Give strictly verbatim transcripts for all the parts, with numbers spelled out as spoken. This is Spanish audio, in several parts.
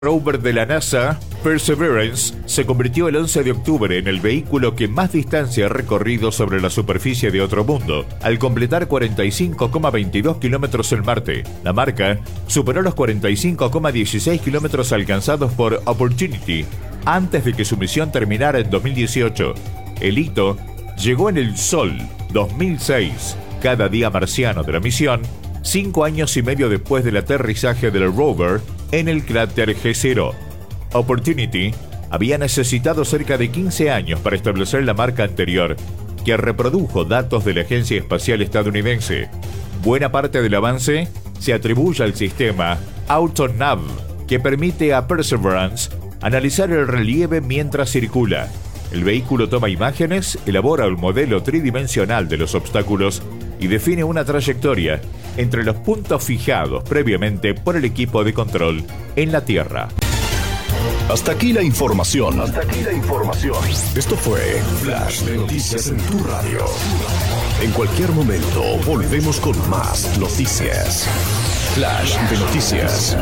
rover de la NASA, Perseverance, se convirtió el once de octubre en el vehículo que más distancia ha recorrido sobre la superficie de otro mundo, al completar cuarenta y cinco coma veintidós kilómetros en Marte. La marca superó los cuarenta y cinco coma dieciséis kilómetros alcanzados por Opportunity antes de que su misión terminara en dos mil dieciocho. El hito llegó en el Sol dos mil seis, cada día marciano de la misión, cinco años y medio después del aterrizaje del rover en el cráter G cero. Opportunity había necesitado cerca de quince años para establecer la marca anterior, que reprodujo datos de la Agencia Espacial Estadounidense. Buena parte del avance se atribuye al sistema AutoNav, que permite a Perseverance analizar el relieve mientras circula. El vehículo toma imágenes, elabora un modelo tridimensional de los obstáculos y define una trayectoria entre los puntos fijados previamente por el equipo de control en la Tierra. Hasta aquí la información. Hasta aquí la información. Esto fue Flash de Noticias en tu radio. En cualquier momento volvemos con más noticias. Flash de Noticias.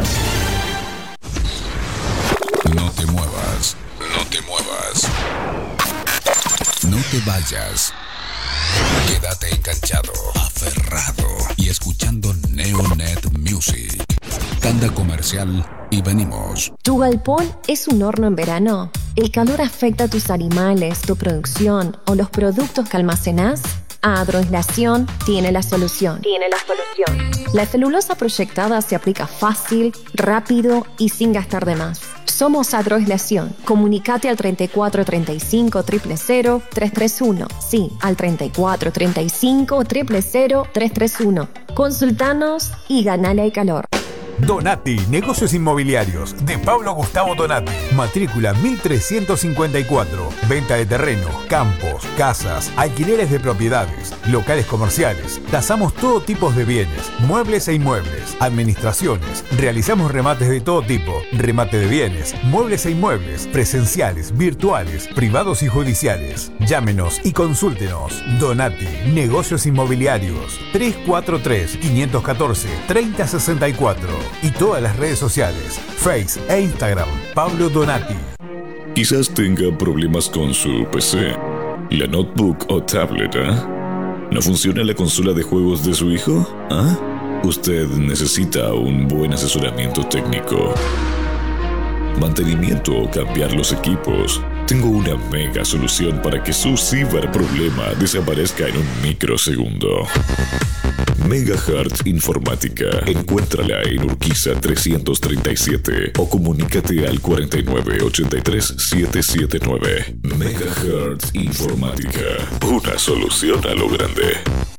No te muevas, no te muevas. No te vayas. Quédate enganchado, aferrado y escuchando Neonet Music. Tanda comercial y venimos. ¿Tu galpón es un horno en verano? ¿El calor afecta a tus animales, tu producción o los productos que almacenás? Agroaislación tiene la solución. Tiene la solución. La celulosa proyectada se aplica fácil, rápido y sin gastar de más. Somos Agroaislación. Comunicate al treinta y cuatro treinta y cinco cero cero cero tres tres uno. Sí, al treinta y cuatro treinta y cinco cero cero cero tres tres uno. Consultanos y ganale al calor. Donati, negocios inmobiliarios, de Pablo Gustavo Donati. Matrícula mil trescientos cincuenta y cuatro. Venta de terreno, campos, casas, alquileres de propiedades, locales comerciales. Tasamos todo tipo de bienes, muebles e inmuebles, administraciones. Realizamos remates de todo tipo, remate de bienes, muebles e inmuebles, presenciales, virtuales, privados y judiciales. Llámenos y consúltenos. Donati, negocios inmobiliarios. tres cuatro tres, cinco uno cuatro, tres cero seis cuatro. Y todas las redes sociales, Face e Instagram, Pablo Donati. Quizás tenga problemas con su P C, la notebook o tablet, ¿eh? ¿No funciona la consola de juegos de su hijo? ¿Ah? Usted necesita un buen asesoramiento técnico, mantenimiento o cambiar los equipos. Tengo una mega solución para que su ciberproblema desaparezca en un microsegundo. Megahertz Informática. Encuéntrala en Urquiza trescientos treinta y siete o comunícate al cuarenta y nueve ochenta y tres setecientos setenta y nueve. Megahertz Informática. Una solución a lo grande.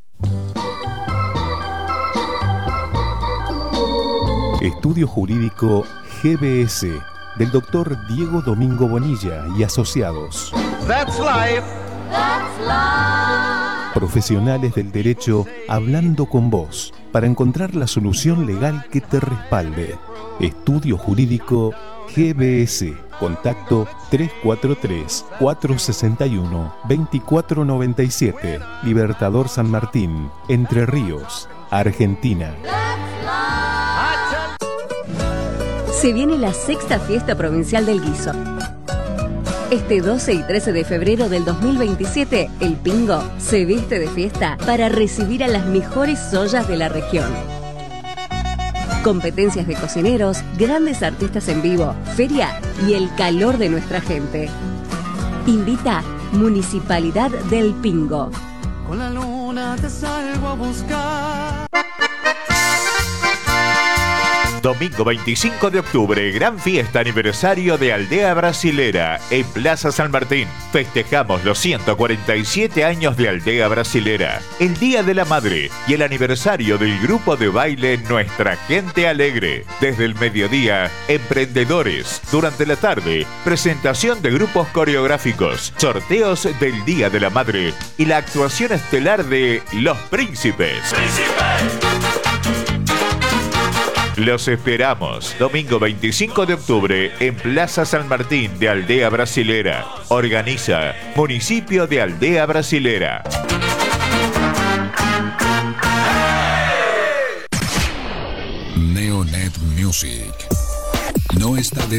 Estudio Jurídico G B S del doctor Diego Domingo Bonilla y asociados. That's life. That's life. Profesionales del derecho hablando con vos para encontrar la solución legal que te respalde. Estudio Jurídico G B S. Contacto tres cuatro tres, cuatro seis uno, dos cuatro nueve siete. Libertador San Martín, Entre Ríos, Argentina. Se viene la sexta fiesta provincial del guiso. Este doce y trece de febrero del dos mil veintisiete, el Pingo se viste de fiesta para recibir a las mejores ollas de la región. Competencias de cocineros, grandes artistas en vivo, feria y el calor de nuestra gente. Invita Municipalidad del Pingo. Con la luna te salgo a buscar. Domingo veinticinco de octubre, gran fiesta aniversario de Aldea Brasilera en Plaza San Martín. Festejamos los ciento cuarenta y siete años de Aldea Brasilera, el Día de la Madre y el aniversario del grupo de baile Nuestra Gente Alegre. Desde el mediodía, emprendedores. Durante la tarde, presentación de grupos coreográficos, sorteos del Día de la Madre y la actuación estelar de Los Príncipes. ¡Príncipes! Los esperamos. Domingo veinticinco de octubre en Plaza San Martín de Aldea Brasilera. Organiza Municipio de Aldea Brasilera. Neonet Music. No está de